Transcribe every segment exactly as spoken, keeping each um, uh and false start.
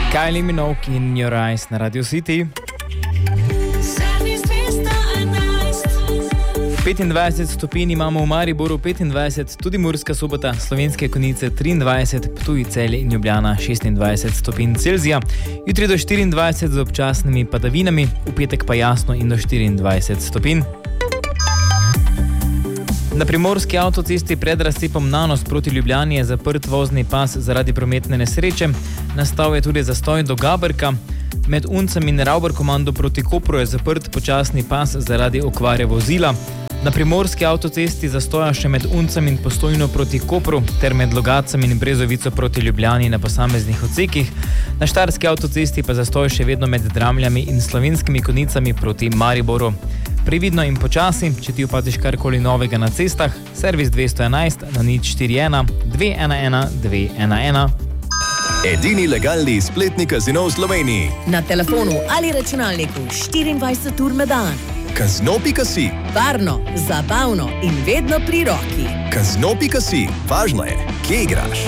Kylie Minogue in Your Eyes na Radio City. petindvajset stopinj imamo v Mariboru, petindvajset, tudi Murska Sobota, Slovenske Konjice triindvajset, Ptuj, Celje in Ljubljana šestindvajset stopinj Celzija, jutri do štiriindvajset z občasnimi padavinami, v petek pa jasno in do štiriindvajset stopinj. Na primorski avtocesti pred razcepom Nanos proti Ljubljani je zaprt vozni pas zaradi prometne nesreče, nastal je tudi zastoj do Gaberka. Med Uncem in Ravbarkomando proti Kopru je zaprt počasni pas zaradi okvare vozila. Na primorski avtocesti zastoja še med Uncem in Postojno proti Kopru ter med Logatcem in Brezovico proti Ljubljani na posameznih odsekih. Na štajerski avtocesti pa zastoj še vedno med Dramljami in Slovenskimi Konjicami proti Mariboru. Previdno in počasi, če ti opaziš karkoli novega na cestah, servis dvesto enajst na nič štiri ena dve ena ena dve ena ena. Edini legalni spletni kazino v Sloveniji. Na telefonu ali računalniku štiriindvajset ur na dan. Kazino pika si. Varno, zabavno in vedno pri roki. Kazino pika si. Važno je, kje igraš.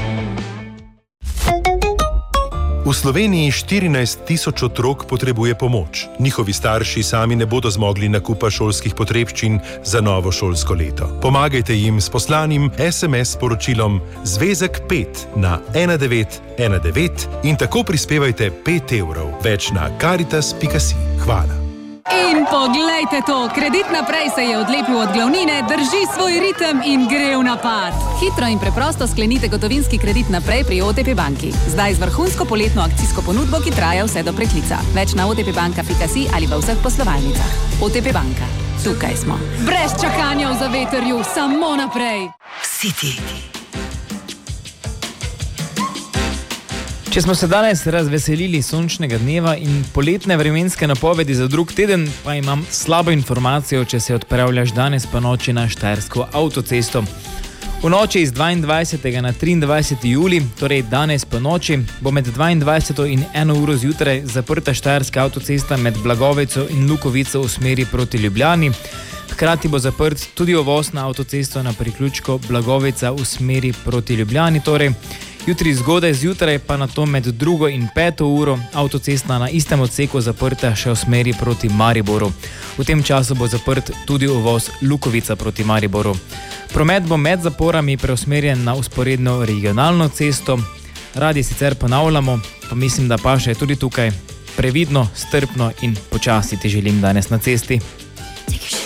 V Sloveniji štirinajst tisoč otrok potrebuje pomoč. Njihovi starši sami ne bodo zmogli nakupa šolskih potrebščin za novo šolsko leto. Pomagajte jim s poslanim es em es sporočilom Zvezek pet na ena devet ena devet in tako prispevajte pet evrov. Več na karitas pika si. Hvala. In poglejte to, Kredit Naprej se je odlepil od glavnine, drži svoj ritem in gre v napad. Hitro in preprosto sklenite gotovinski kredit naprej pri o te pe banki. Zdaj z vrhunsko poletno akcijsko ponudbo, ki traja vse do preklica. Več na o te pe banka pika si ali v vseh poslovalnicah. o te pe banka. Tukaj smo. Brez čakanja v zavetrju, samo naprej. City. Če smo se danes razveselili sončnega dneva in poletne vremenske napovedi za drug teden, pa imam slabo informacijo, če se odpravljaš danes po noči na štajersko avtocesto. V noči iz dvaindvajsetega na triindvajseti julij, torej danes po noči, bo med dvaindvajseto in eno uro zjutraj zaprta štajerska avtocesta med Blagoveco in Lukovico v smeri proti Ljubljani. Hkrati bo zaprt tudi uvoz na avtocesto na priključku Blagoveca v smeri proti Ljubljani, torej jutri zgodaj zjutraj pa na to med drugo in peto uro avtocesta na istem odseku zaprta še v smeri proti Mariboru. V tem času bo zaprt tudi uvoz Lukovica proti Mariboru. Promet bo med zaporami preusmerjen na usporedno regionalno cesto. Radi sicer ponavljamo, pa mislim, da pa še tudi tukaj. Previdno, strpno in počasi ti želim danes na cesti.